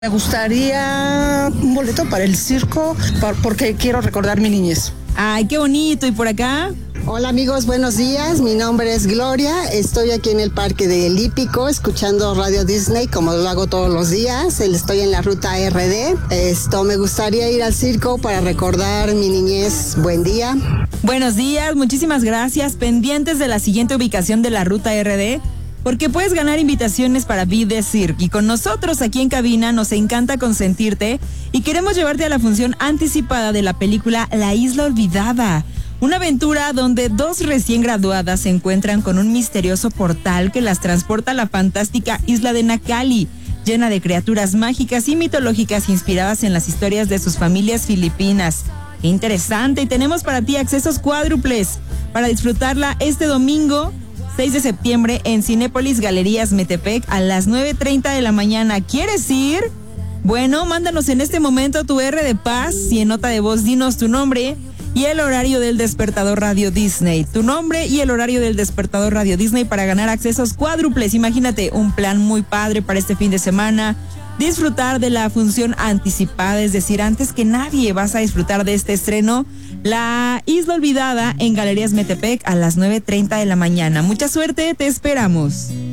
Me gustaría un boleto para el circo porque quiero recordar mi niñez. Ay, qué bonito. ¿Y por acá? Hola amigos, buenos días. Mi nombre es Gloria. Estoy aquí en el Parque del Hípico escuchando Radio Disney como lo hago todos los días. Estoy en la ruta RD. Me gustaría ir al circo para recordar mi niñez. Buen día. Buenos días, muchísimas gracias. Pendientes de la siguiente ubicación de la ruta RD. Porque puedes ganar invitaciones para Be The Cirque. Y con nosotros aquí en cabina nos encanta consentirte y queremos llevarte a la función anticipada de la película La Isla Olvidada. Una aventura donde dos recién graduadas se encuentran con un misterioso portal que las transporta a la fantástica isla de Nakali, llena de criaturas mágicas y mitológicas inspiradas en las historias de sus familias filipinas. ¡Qué interesante! Y tenemos para ti accesos cuádruples para disfrutarla este domingo 6 de septiembre en Cinépolis Galerías Metepec a las 9:30 de la mañana. ¿Quieres ir? Bueno, mándanos en este momento tu R de paz y en nota de voz dinos tu nombre y el horario del Despertador Radio Disney. Tu nombre y el horario del Despertador Radio Disney para ganar accesos cuádruples. Imagínate un plan muy padre para este fin de semana. Disfrutar de la función anticipada, es decir, antes que nadie vas a disfrutar de este estreno, La Isla Olvidada en Galerías Metepec a las 9:30 de la mañana. Mucha suerte, te esperamos.